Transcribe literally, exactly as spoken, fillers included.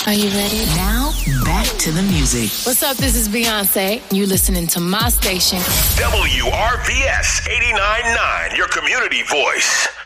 Are you ready? Now, back to the music. What's up? This is Beyonce. You listening to my station. W R V S eighty-nine point nine, your community voice.